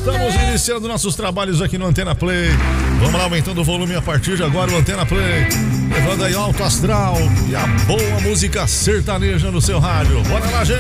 Estamos iniciando nossos trabalhos aqui no Antena Play. Vamos lá, aumentando o volume a partir de agora, o Antena Play. Levando aí alto astral e a boa música sertaneja no seu rádio. Bora lá, gente!